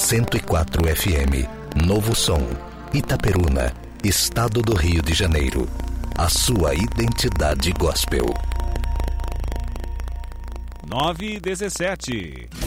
104 FM, Novo Som, Itaperuna, Estado do Rio de Janeiro. A sua identidade gospel. 9:17.